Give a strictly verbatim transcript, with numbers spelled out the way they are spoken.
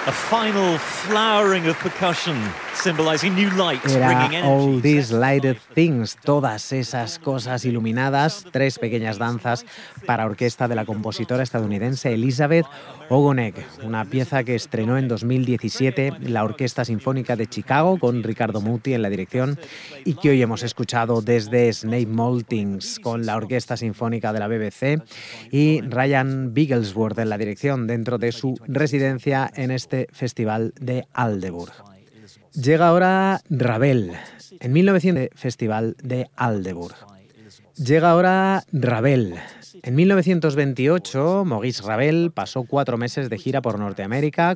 A final flowering of percussion, symbolizing new light, Era bringing energy. All These Lighted Things, todas esas cosas iluminadas, tres pequeñas danzas para orquesta de la compositora estadounidense Elizabeth Ogonek, una pieza que estrenó en dos mil diecisiete la Orquesta Sinfónica de Chicago con Ricardo Muti en la dirección y que hoy hemos escuchado desde Snape Maltings con la Orquesta Sinfónica de la B B C y Ryan Bigglesworth en la dirección dentro de su residencia en este Festival de Aldeburgh. Llega ahora Ravel, en mil novecientos Festival de Aldeburgh. Llega ahora Ravel. En mil novecientos veintiocho, Maurice Ravel pasó cuatro meses de gira por Norteamérica